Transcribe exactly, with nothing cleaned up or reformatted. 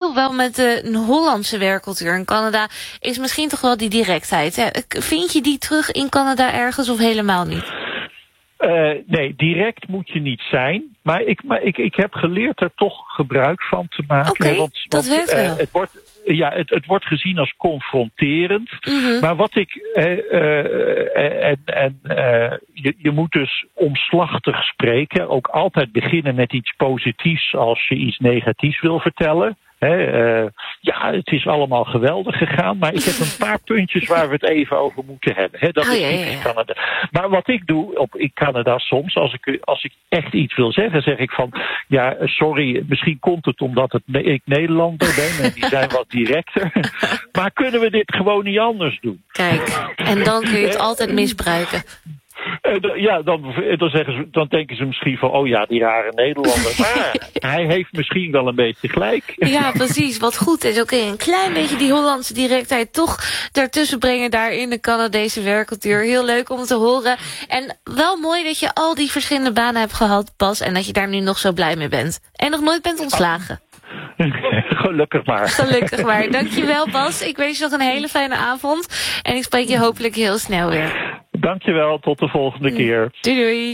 verschil wel met de Hollandse werkcultuur in Canada is misschien toch wel die directheid. Hè? Vind je die terug in Canada ergens of helemaal niet? Uh, nee, direct moet je niet zijn. Maar ik, maar ik, ik heb geleerd er toch gebruik van te maken. Oké, okay, dat werkt wel. Uh, het wordt... Ja, het, het wordt gezien als confronterend. Mm-hmm. Maar wat ik... Uh, uh, en en uh, je, je moet dus omslachtig spreken. Ook altijd beginnen met iets positiefs als je iets negatiefs wil vertellen. He, uh, ja, het is allemaal geweldig gegaan, maar ik heb een paar puntjes waar we het even over moeten hebben. He, dat oh, is ja, niet ja, ja. in Canada. Maar wat ik doe op, in Canada soms, als ik, als ik echt iets wil zeggen, zeg ik van, ja, sorry, misschien komt het omdat het, ik Nederlander ben en die zijn wat directer. Maar kunnen we dit gewoon niet anders doen? Kijk, en dan kun je het altijd misbruiken. Ja, dan, dan, zeggen ze, dan denken ze misschien van, oh ja, die rare Nederlander. Maar hij heeft misschien wel een beetje gelijk. Ja, precies. Wat goed is. Oké, okay, een klein beetje die Hollandse directheid toch daartussen brengen daar in de Canadese werkcultuur. Heel leuk om te horen. En wel mooi dat je al die verschillende banen hebt gehad, Bas. En dat je daar nu nog zo blij mee bent. En nog nooit bent ontslagen. Gelukkig maar. Gelukkig maar. Dankjewel, Bas. Ik wens je nog een hele fijne avond. En ik spreek je hopelijk heel snel weer. Dankjewel, tot de volgende keer. Doei doei.